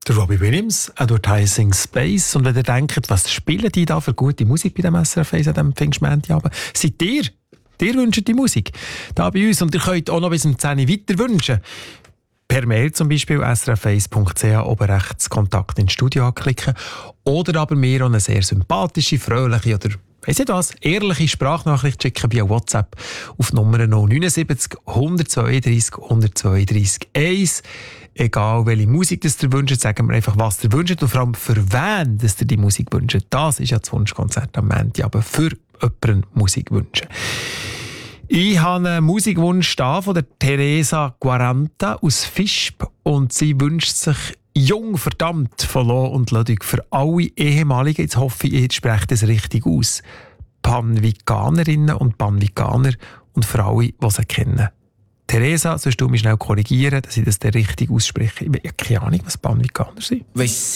Der Robbie Williams, Advertising Space. Und wenn ihr denkt, was spielen die da für gute Musik bei dem SRF 1 an diesem Pfingstmontagabend? Seid ihr? Ihr wünscht die Musik da bei uns und ihr könnt auch noch bis um 10 Uhr weiter wünschen. Per Mail zum Beispiel srf1.ch oben rechts Kontakt ins Studio anklicken oder aber mir auch eine sehr sympathische, fröhliche oder weiss nicht was, ehrliche Sprachnachricht schicken via WhatsApp auf Nummer 079 132 132 1. Egal welche Musik das ihr wünscht, sagen wir einfach, was ihr wünscht und vor allem für wen das ihr die Musik wünscht. Das ist ja das Wunschkonzert am Montag, aber für jemanden Musik wünschen. Ich habe einen Musikwunsch da von der Teresa Quaranta aus Visp und sie wünscht sich «Jung verdammt» von Lo und Ludwig für alle Ehemaligen, jetzt hoffe ich, ich spreche das richtig aus, Panvikanerinnen und Panvikaner und für alle, die sie kennen. Teresa, sollst du mich schnell korrigieren, dass ich das richtig ausspreche? Ich habe keine Ahnung, was Panvikaner sind.